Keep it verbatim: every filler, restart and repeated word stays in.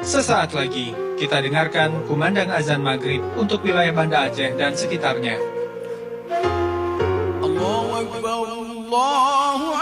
Sesaat lagi, kita dengarkan kumandang azan maghrib untuk wilayah Banda Aceh dan sekitarnya. Allahu Akbar, Allahu